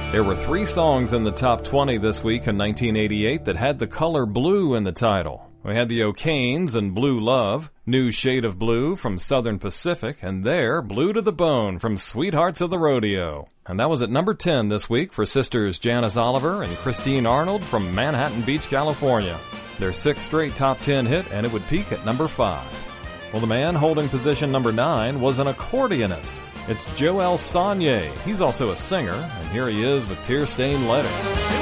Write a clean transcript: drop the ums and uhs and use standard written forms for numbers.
There were 3 songs in the top 20 this week in 1988 that had the color blue in the title. We had the O'Kanes and Blue Love, New Shade of Blue from Southern Pacific, and their Blue to the Bone from Sweethearts of the Rodeo. And that was at number 10 this week for sisters Janice Oliver and Christine Arnold from Manhattan Beach, California. Their 6th straight top 10 hit, and it would peak at number 5. Well, the man holding position number 9 was an accordionist. It's Joel Sonnier. He's also a singer, and here he is with Tear-Stained Letter.